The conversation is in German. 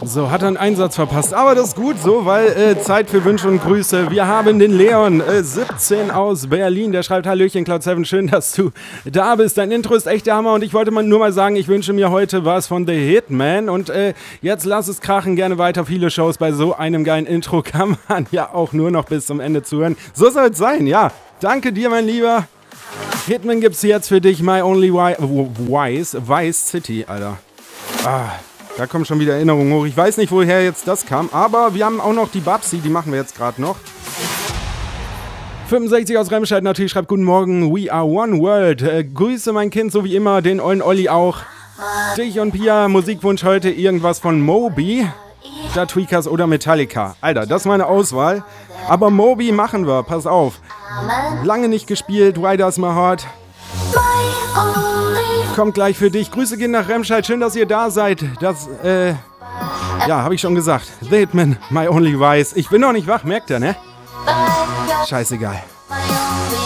So, hat er einen Einsatz verpasst. Aber das ist gut so, weil Zeit für Wünsche und Grüße. Wir haben den Leon, 17 aus Berlin. Der schreibt: Hallöchen, Cloud7, schön, dass du da bist. Dein Intro ist echt der Hammer und ich wollte nur mal sagen, ich wünsche mir heute was von The Hitman. Und jetzt lass es krachen, gerne weiter. Viele Shows bei so einem geilen Intro kann man ja auch nur noch bis zum Ende zuhören. So soll es sein, ja. Danke dir, mein Lieber. Hitman gibt's jetzt für dich, My Only Vice City, Alter. Da kommen schon wieder Erinnerungen hoch. Ich weiß nicht, woher jetzt das kam, aber wir haben auch noch die Babsi, die machen wir jetzt gerade noch. 65 aus Remscheid natürlich schreibt: Guten Morgen, we are one world. Grüße mein Kind, so wie immer, den ollen Olli auch. Dich und Pia, Musikwunsch heute irgendwas von Moby, da Tweakers oder Metallica. Alter, das ist meine Auswahl. Aber Moby machen wir, pass auf. Lange nicht gespielt, Why Does My Heart kommt gleich für dich. Grüße gehen nach Remscheid, schön, dass ihr da seid. Das, ja, habe ich schon gesagt. The Hitman, My Only Vice. Ich bin noch nicht wach, merkt ihr, ne? Scheißegal.